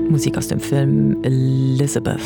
Musik aus dem Film Elizabeth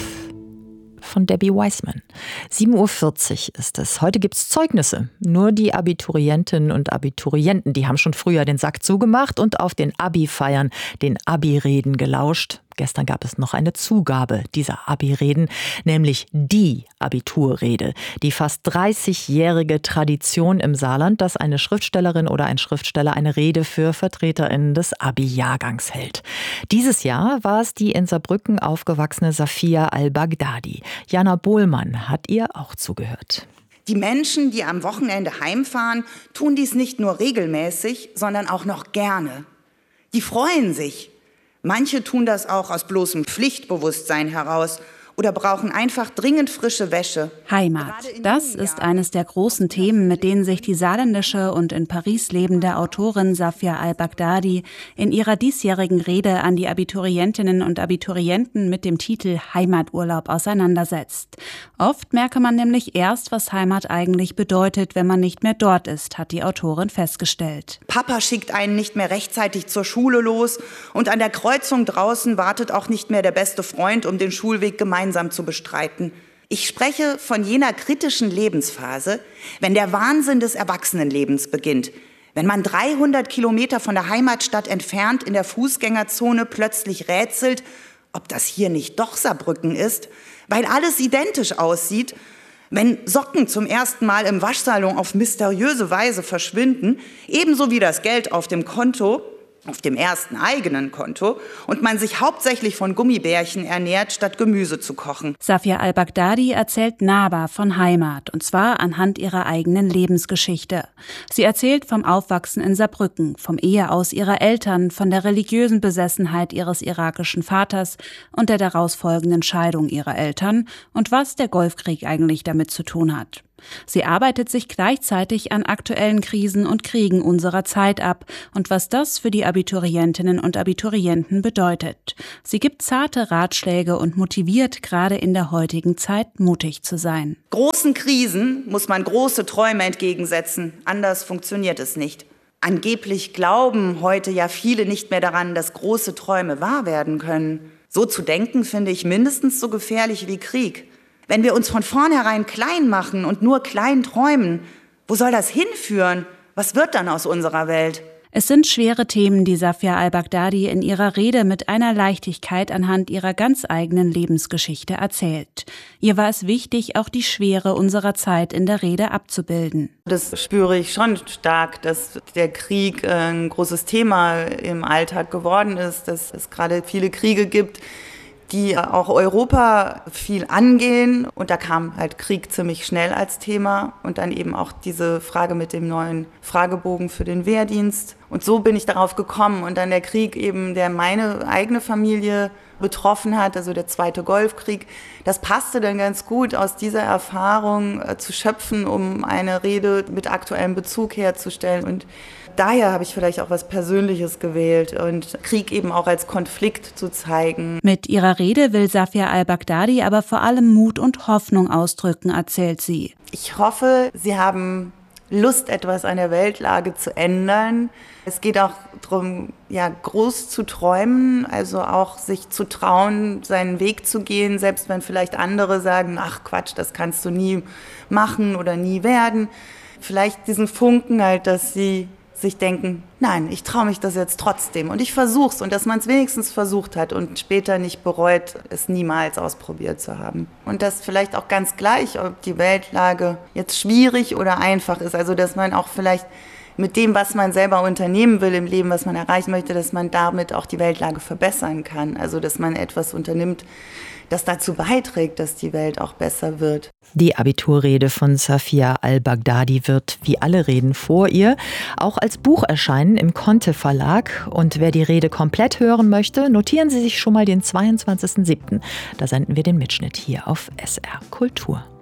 von Debbie Wiseman. 7:40 Uhr ist es. Heute gibt's Zeugnisse. Nur die Abiturientinnen und Abiturienten, die haben schon früher den Sack zugemacht und auf den Abi-Feiern, den Abi-Reden gelauscht. Gestern gab es noch eine Zugabe dieser Abi-Reden, nämlich die Abiturrede. Die fast 30-jährige Tradition im Saarland, dass eine Schriftstellerin oder ein Schriftsteller eine Rede für VertreterInnen des Abi-Jahrgangs hält. Dieses Jahr war es die in Saarbrücken aufgewachsene Safia al-Baghdadi. Jana Bohlmann hat ihr auch zugehört. Die Menschen, die am Wochenende heimfahren, tun dies nicht nur regelmäßig, sondern auch noch gerne. Die freuen sich. Manche tun das auch aus bloßem Pflichtbewusstsein heraus oder brauchen einfach dringend frische Wäsche. Heimat, das ist eines der großen Themen, mit denen sich die saarländische und in Paris lebende Autorin Safia al-Baghdadi in ihrer diesjährigen Rede an die Abiturientinnen und Abiturienten mit dem Titel Heimaturlaub auseinandersetzt. Oft merke man nämlich erst, was Heimat eigentlich bedeutet, wenn man nicht mehr dort ist, hat die Autorin festgestellt. Papa schickt einen nicht mehr rechtzeitig zur Schule los und an der Kreuzung draußen wartet auch nicht mehr der beste Freund, um den Schulweg gemeinsam zu bestreiten. Ich spreche von jener kritischen Lebensphase, wenn der Wahnsinn des Erwachsenenlebens beginnt. Wenn man 300 Kilometer von der Heimatstadt entfernt in der Fußgängerzone plötzlich rätselt, ob das hier nicht doch Saarbrücken ist, weil alles identisch aussieht. Wenn Socken zum ersten Mal im Waschsalon auf mysteriöse Weise verschwinden, ebenso wie das Geld auf dem Konto, auf dem ersten eigenen Konto, und man sich hauptsächlich von Gummibärchen ernährt, statt Gemüse zu kochen. Safia al-Baghdadi erzählt nahbar von Heimat, und zwar anhand ihrer eigenen Lebensgeschichte. Sie erzählt vom Aufwachsen in Saarbrücken, vom Eheaus ihrer Eltern, von der religiösen Besessenheit ihres irakischen Vaters und der daraus folgenden Scheidung ihrer Eltern und was der Golfkrieg eigentlich damit zu tun hat. Sie arbeitet sich gleichzeitig an aktuellen Krisen und Kriegen unserer Zeit ab und was das für die Abiturientinnen und Abiturienten bedeutet. Sie gibt zarte Ratschläge und motiviert, gerade in der heutigen Zeit mutig zu sein. Großen Krisen muss man große Träume entgegensetzen, anders funktioniert es nicht. Angeblich glauben heute ja viele nicht mehr daran, dass große Träume wahr werden können. So zu denken finde ich mindestens so gefährlich wie Krieg. Wenn wir uns von vornherein klein machen und nur klein träumen, wo soll das hinführen? Was wird dann aus unserer Welt? Es sind schwere Themen, die Safia al-Baghdadi in ihrer Rede mit einer Leichtigkeit anhand ihrer ganz eigenen Lebensgeschichte erzählt. Ihr war es wichtig, auch die Schwere unserer Zeit in der Rede abzubilden. Das spüre ich schon stark, dass der Krieg ein großes Thema im Alltag geworden ist, dass es gerade viele Kriege gibt, die auch Europa viel angehen. Und da kam halt Krieg ziemlich schnell als Thema. Und dann eben auch diese Frage mit dem neuen Fragebogen für den Wehrdienst. Und so bin ich darauf gekommen. Und dann der Krieg eben, der meine eigene Familie betroffen hat, also der Zweite Golfkrieg. Das passte dann ganz gut, aus dieser Erfahrung zu schöpfen, um eine Rede mit aktuellem Bezug herzustellen. Und daher habe ich vielleicht auch was Persönliches gewählt und Krieg eben auch als Konflikt zu zeigen. Mit ihrer Rede will Safia al-Baghdadi aber vor allem Mut und Hoffnung ausdrücken, erzählt sie. Ich hoffe, Sie haben Lust, etwas an der Weltlage zu ändern. Es geht auch darum, ja, groß zu träumen, also auch sich zu trauen, seinen Weg zu gehen, selbst wenn vielleicht andere sagen, ach Quatsch, das kannst du nie machen oder nie werden. Vielleicht diesen Funken halt, dass Sie sich denken, nein, ich traue mich das jetzt trotzdem und ich versuch's, und dass man es wenigstens versucht hat und später nicht bereut, es niemals ausprobiert zu haben. Und dass vielleicht auch ganz gleich, ob die Weltlage jetzt schwierig oder einfach ist, also dass man auch vielleicht mit dem, was man selber unternehmen will im Leben, was man erreichen möchte, dass man damit auch die Weltlage verbessern kann. Also dass man etwas unternimmt, das dazu beiträgt, dass die Welt auch besser wird. Die Abiturrede von Safia al-Baghdadi wird, wie alle Reden vor ihr, auch als Buch erscheinen im Conte Verlag. Und wer die Rede komplett hören möchte, notieren Sie sich schon mal den 22.07. Da senden wir den Mitschnitt hier auf SR Kultur.